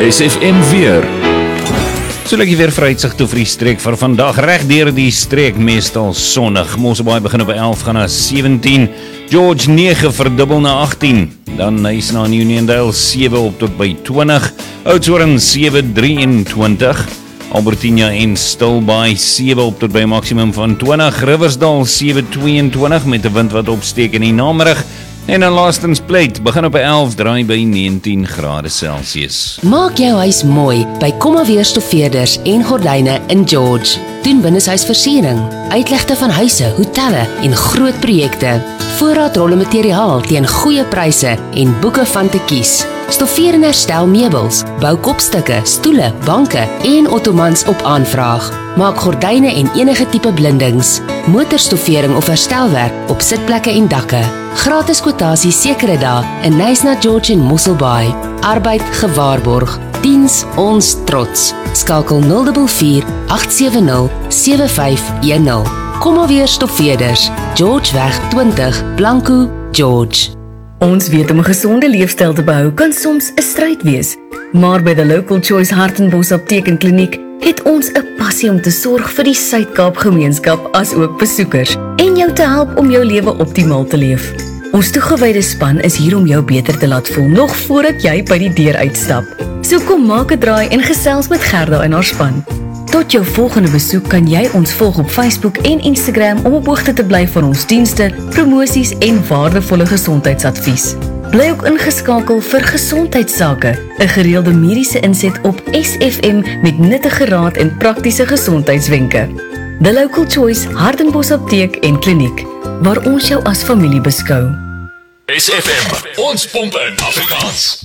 SFM weer. So lyk jy weer vir uitsig toe vir die streek vir vandag. Reg deur die streek meestal sonnig. Mosselbaai begin op 11, gaan na 17. George 9 verdubbel na 18. Dan Nyasa en Uniondale 7 op tot by 20. Oudtshoorn 7, 23. Albertina en Stilbaai 7 op tot by 'n maksimum van 20. Riversdale 7, 22 met 'n wind wat opsteek in die namiddag. En dan laastens Plate, begin op 11, draai by 19 grade Celsius. Maak jou huis mooi by Kommaweer Stoffeerders en Gordyne in George. Doen binneshuisversiering, uitlegte van huise, hotelle en groot projekte. Voorraadrolle materiaal teen goeie pryse en boeke van te kies. Stoffeer en herstel meubels, bou kopstukke, stoele, banke en ottomans op aanvraag. Maak gordyne en enige tipe blindings. Motorstoffering of herstelwerk op sitplekke en dakke. Gratis kwotasie sekere dae in Nyasa, George en Mosselbaai. Arbeid gewaarborg. Diens ons trots. Skakel 044 870 7510. Kommaweer Stoffeerders, Georgeweg 20, Blanco, George. Ons weet om 'n gesonde leefstyl te behou kan soms 'n stryd wees, maar by The Local Choice Hartenbos Apteek en Kliniek het ons 'n passie om te sorg vir die Suid-Kaap gemeenskap as ook besoekers en jou te help om jou lewe optimaal te leef. Ons toegewyde span is hier om jou beter te laat voel nog voordat jy by die deur uitstap. So kom maak 'n draai en gesels met Gerda en haar span. Tot jou volgende besoek kan jy ons volg op Facebook en Instagram om op hoogte te bly van ons dienste, promosies en waardevolle gesondheidsadvies. Bly ook ingeskakel vir gesondheidsake, 'n gereelde mediese inset op SFM met nuttige raad en praktiese gesondheidswenke. The Local Choice Hartenbos Apteek en Kliniek, waar ons jou as familie beskou. SFM, ons pomp in Afrikaans.